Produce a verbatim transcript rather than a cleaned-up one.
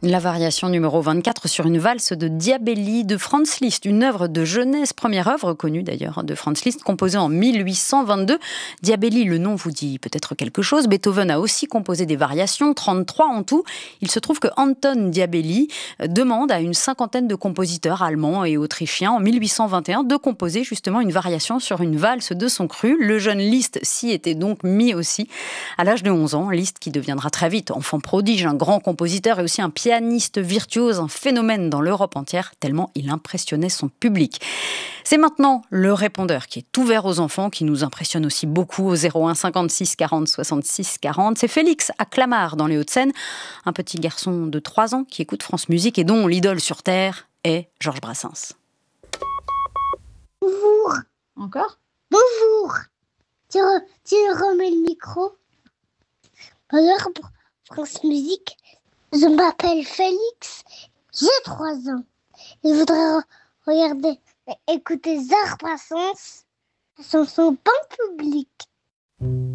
La variation numéro vingt-quatre sur une valse de Diabelli de Franz Liszt, une œuvre de jeunesse, première œuvre connue d'ailleurs de Franz Liszt, composée en mille huit cent vingt-deux. Diabelli, le nom vous dit peut-être quelque chose. Beethoven a aussi composé des variations, trente-trois en tout. Il se trouve que Anton Diabelli demande à une cinquantaine de compositeurs allemands et autrichiens en mille huit cent vingt et un de composer justement une variation sur une valse de son cru. Le jeune Liszt s'y était donc mis aussi. À l'âge de onze ans, Liszt qui deviendra très vite enfant prodige, un grand compositeur et aussi un pianiste virtuose, un phénomène dans l'Europe entière, tellement il impressionnait son public. C'est maintenant le répondeur qui est ouvert aux enfants, qui nous impressionne aussi beaucoup au zéro un cinquante-six quarante soixante-six quarante. C'est Félix à Clamart dans les Hauts-de-Seine, un petit garçon de trois ans qui écoute France Musique et dont l'idole sur terre est Georges Brassens. Bonjour. Encore ? Bonjour. Tu, re, tu remets le micro. Bonjour pour France Musique. Je m'appelle Félix, j'ai trois ans. Je voudrais regarder, écouter Georges Brassens, chanson Pan public.